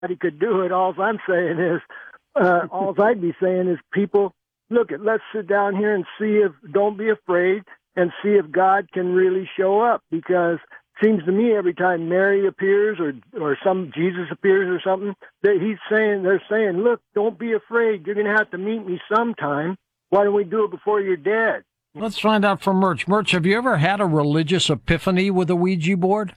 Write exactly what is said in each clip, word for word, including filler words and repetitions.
He could do it. All I'm saying is, uh, all I'd be saying is, people, look, at let's sit down here and see if, don't be afraid, and see if God can really show up. Because it seems to me every time Mary appears or or some Jesus appears or something, that he's saying, they're saying, look, don't be afraid. You're going to have to meet me sometime. Why don't we do it before you're dead? Let's find out from Murch. Murch, have you ever had a religious epiphany with a Ouija board?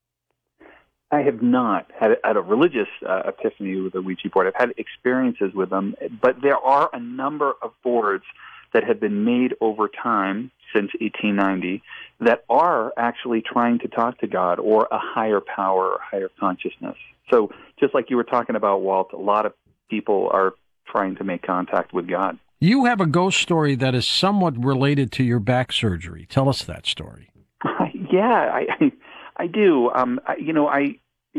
I have not had, had a religious uh, epiphany with a Ouija board. I've had experiences with them, but there are a number of boards that have been made over time since eighteen ninety that are actually trying to talk to God or a higher power or higher consciousness. So just like you were talking about, Walt, a lot of people are trying to make contact with God. You have a ghost story that is somewhat related to your back surgery. Tell us that story. Yeah, I, I, I do. Um, I, you know, I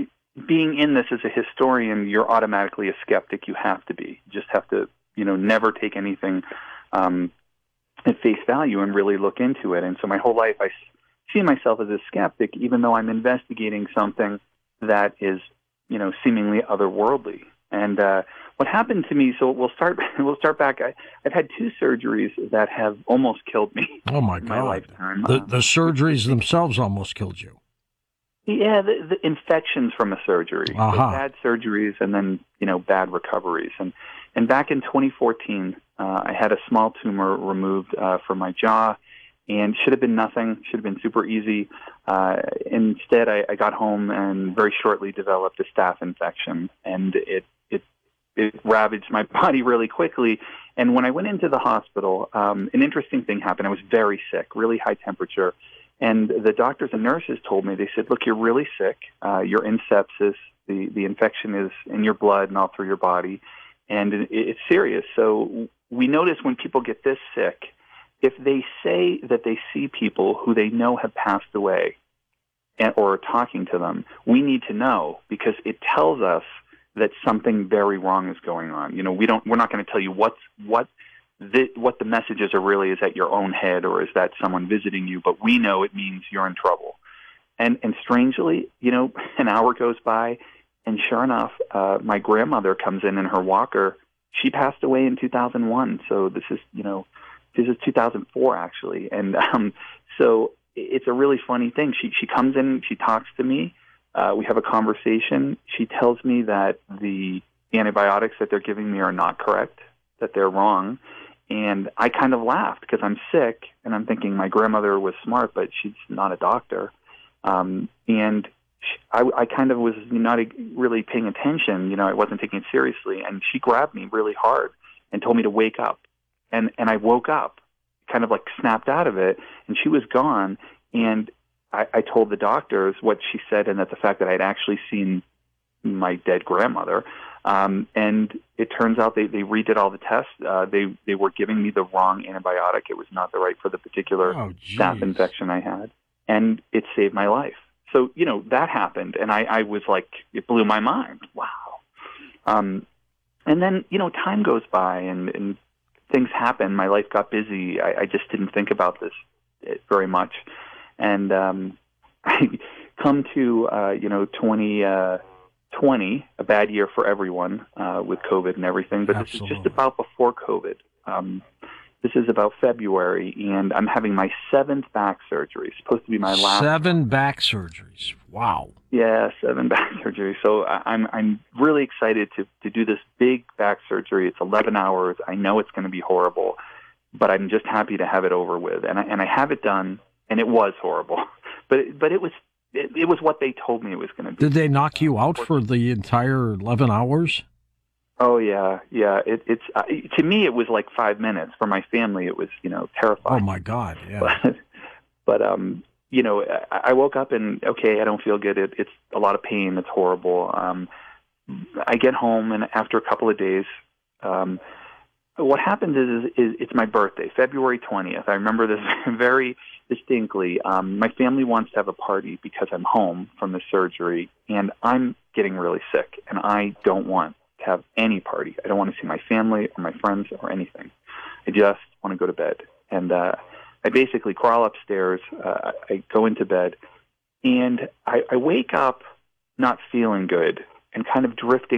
being in this as a historian, you're automatically a skeptic. You have to be. You just have to, you know, never take anything um, at face value and really look into it. And so my whole life, I see myself as a skeptic, even though I'm investigating something that is, you know, seemingly otherworldly. And uh, what happened to me? So we'll start. We'll start back. I, I've had two surgeries that have almost killed me. Oh my in God! My lifetime. The, Um, the surgeries themselves almost killed you. Yeah, the, the infections from a surgery, Uh-huh. so bad surgeries, and then you know bad recoveries. And and back in twenty fourteen, uh, I had a small tumor removed uh, from my jaw, and should have been nothing. Should have been super easy. Uh, instead, I, I got home and very shortly developed a staph infection, and it it it ravaged my body really quickly. And when I went into the hospital, um, an interesting thing happened. I was very sick, really high temperature. And the doctors and nurses told me, they said, look, you're really sick. Uh, you're in sepsis. The, the infection is in your blood and all through your body. And it, it's serious. So we notice when people get this sick, if they say that they see people who they know have passed away and, or are talking to them, we need to know, because it tells us that something very wrong is going on. You know, we don't, we're not going to tell you what's, what, The, what the messages are really, is that your own head or is that someone visiting you, but we know it means you're in trouble. And and strangely, you know, an hour goes by, and sure enough, uh, my grandmother comes in in her walker. She passed away in two thousand one, so this is, you know, this is two thousand four actually. And um, so it's a really funny thing. She she comes in, she talks to me, uh, we have a conversation. She tells me that the antibiotics that they're giving me are not correct, that they're wrong. And I kind of laughed because I'm sick, and I'm thinking my grandmother was smart, but she's not a doctor. Um, and she, I, I kind of was not really paying attention. You know, I wasn't taking it seriously. And she grabbed me really hard and told me to wake up. And and I woke up, kind of like snapped out of it, and she was gone. And I, I told the doctors what she said, and that the fact that I'd actually seen my dead grandmother. Um, and it turns out they, they redid all the tests. Uh, they, they were giving me the wrong antibiotic. It was not the right for the particular Oh, staph infection I had. And it saved my life. So, you know, that happened. And I, I was like, it blew my mind. Wow. Um, and then, you know, time goes by and, and things happen. My life got busy. I, I just didn't think about this very much. And um, I come to, uh, you know, twenty twenty, a bad year for everyone uh, with COVID and everything, but Absolutely. This is just about before COVID. Um, this is about February, and I'm having my seventh back surgery. It's supposed to be my last. Seven back surgeries. Wow. Yeah, seven back surgeries. So I, I'm I'm really excited to to do this big back surgery. It's eleven hours. I know it's going to be horrible, but I'm just happy to have it over with. And I and I have it done, and it was horrible, but it, but it was. It, it was what they told me it was going to be. Did they knock you out for the entire eleven hours? Oh yeah, yeah. It, it's uh, to me it was like five minutes. For my family, it was you know terrifying. Oh my God! Yeah. But, but um, you know, I, I woke up and okay, I don't feel good. It, it's a lot of pain. It's horrible. Um, I get home, and after a couple of days, um, what happens is, is, is it's my birthday, February twentieth. I remember this very distinctly. Um, my family wants to have a party because I'm home from the surgery, and I'm getting really sick, and I don't want to have any party. I don't want to see my family or my friends or anything. I just want to go to bed. And uh, I basically crawl upstairs. Uh, I go into bed, and I, I wake up not feeling good. and kind of drifting